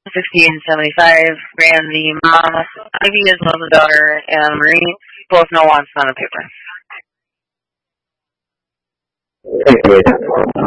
1675. Ran the mom, Ivy as well as the daughter, and Marie. Both no wants on the paper. Thank you, Agent.